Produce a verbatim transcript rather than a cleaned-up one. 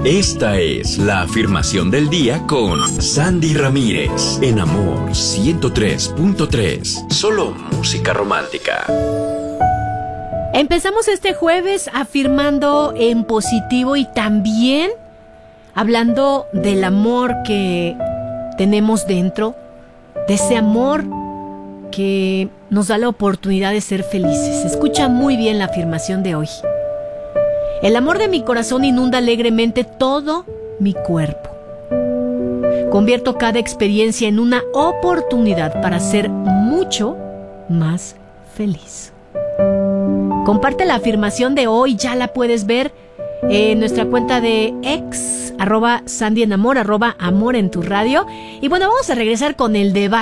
Esta es la afirmación del día con Sandy Ramírez en Amor ciento tres punto tres. Solo música romántica. Empezamos este jueves afirmando en positivo y también hablando del amor que tenemos dentro, de ese amor que nos da la oportunidad de ser felices. Escucha muy bien la afirmación de hoy. El amor de mi corazón inunda alegremente todo mi cuerpo. Convierto cada experiencia en una oportunidad para ser mucho más feliz. Comparte la afirmación de hoy, ya la puedes ver en nuestra cuenta de ex, arroba Sandy en Amor, arroba Amor en tu radio. Y bueno, vamos a regresar con el debate.